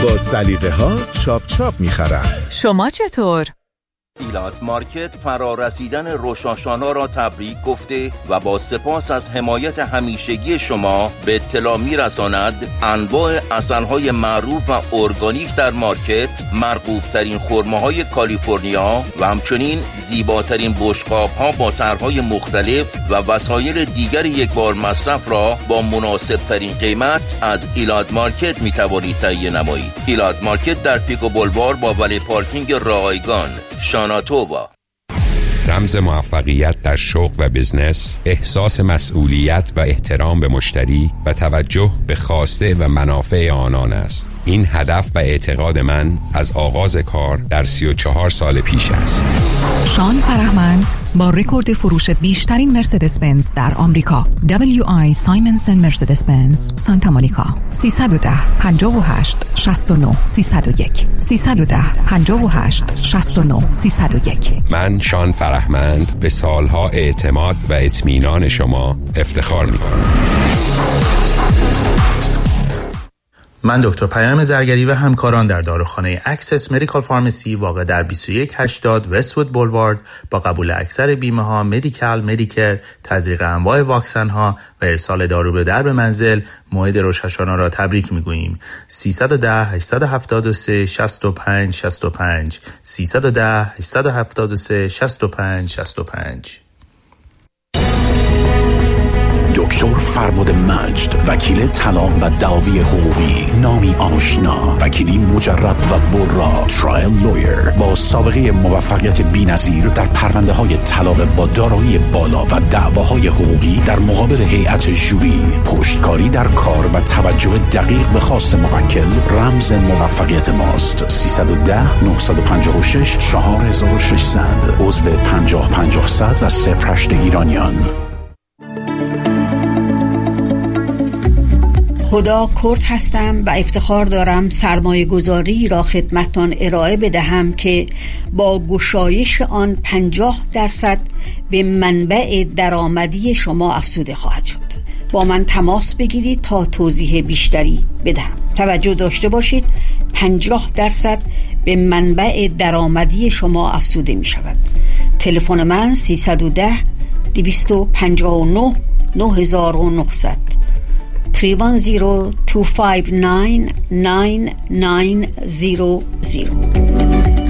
با سلیقه ها چاپ چاپ میخرن. شما چطور؟ ایلات مارکت فرارسیدن روشاشانا را تبریک گفته و با سپاس از حمایت همیشگی شما به اطلاع میرساند انواع عسل‌های معروف و ارگانیک در مارکت، مرغوب‌ترین خرماهای کالیفرنیا و همچنین زیباترین بشقاب‌ها با طرح‌های مختلف و وسایل دیگر یک بار مصرف را با مناسب‌ترین قیمت از ایلات مارکت می‌توانید تهیه نمایید. ایلات مارکت در پیکو بولوار با ولی پارکینگ رایگان، شاناتووا. رمز موفقیت در شغل و بزنس، احساس مسئولیت و احترام به مشتری و توجه به خواسته و منافع آنان است. این هدف و اعتقاد من از آغاز کار در 34 سال پیش است. شان فرهمند با رکورد فروش بیشترین مرسدس بنز در آمریکا، WI سایمنسن مرسدس بنز سانتا مونیکا، 310 58 69 301 310 58 69 301. من شان فرهمند به سالها اعتماد و اطمینان شما افتخار می‌کنم. من دکتر پیام زرگری و همکاران در داروخانه اکسس مدیکال فارمسی واقع در 2180 وست‌وود بولوارد با قبول اکثر بیمه ها، مدیکال، مدیکر، تزریق انواع واکسن ها و ارسال دارو به در منزل موعد روشاشانا را تبریک میگوییم. 310 873 65 65 310 873 65 65. دکتر فرباد مجد، وکیل طلاق و دعاوی حقوقی، نامی آشنا، وکیلی مجرب و برا، ترایل لویر با سابقه موفقیت بی‌نظیر در پرونده های طلاق با دارایی بالا و دعواهای حقوقی در مقابل هیئت ژوری، پشتکاری در کار و توجه دقیق به خواست موکل رمز موفقیت ماست. 310 956 4600 عضو 50-50 و 08 ایرانیان. خدا کرد هستم و افتخار دارم سرمایه گذاری را خدمتتان ارائه بدهم که با گشایش آن 50% به منبع درآمدی شما افزوده خواهد شد. با من تماس بگیرید تا توضیح بیشتری بدهم. توجه داشته باشید 50% به منبع درآمدی شما افزوده می شود. تلفن من 310 259 9900 310-259-9900.